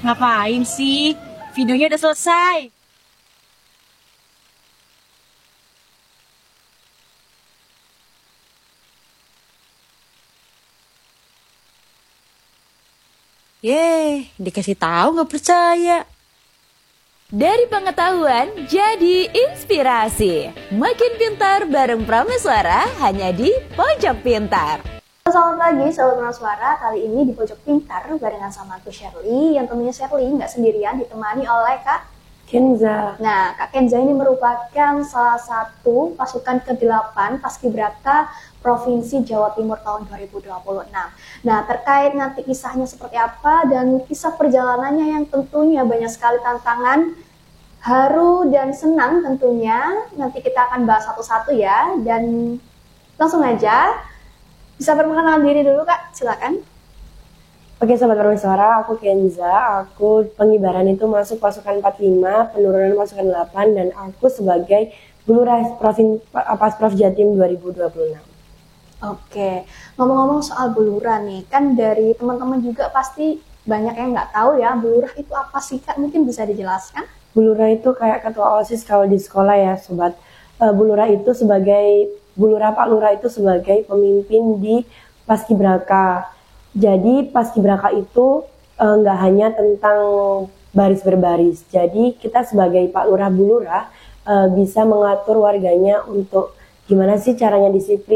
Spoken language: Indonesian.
Ngapain sih? Videonya udah selesai. Yeay, dikasih tahu nggak percaya. Dari pengetahuan jadi inspirasi. Makin pintar bareng Prameswara hanya di Pojok Pintar. Selamat pagi Sobat Prameswara, kali ini di Pojok Pintar barengan sama aku Shirley, yang tentunya Shirley nggak sendirian, ditemani oleh Kak Kenza. Nah, Kak Kenza ini merupakan salah satu pasukan ke-8 Paskibraka Provinsi Jawa Timur tahun 2026. Nah, terkait nanti kisahnya seperti apa dan kisah perjalanannya yang tentunya banyak sekali tantangan, haru dan senang tentunya, nanti kita akan bahas satu-satu ya. Dan langsung aja, bisa perkenalkan diri dulu Kak, silakan. Oke Sobat Prameswara, aku Kenza, aku pengibaran itu masuk pasukan 45, penurunan pasukan 8, dan aku sebagai Bulurah Pasprov Jatim 2026. Oke, ngomong-ngomong soal Bulurah nih, kan dari teman-teman juga pasti banyak yang nggak tahu ya, Bulurah itu apa sih Kak? Mungkin bisa dijelaskan? Bulurah itu kayak ketua OSIS kalau di sekolah ya Sobat. Bulurah itu sebagai, Bulurah Pak Lurah itu sebagai pemimpin di Paskibraka. Jadi Paskibraka itu nggak hanya tentang baris berbaris. Jadi kita sebagai Pak Lurah Bu Lurah bisa mengatur warganya untuk gimana sih caranya disiplin.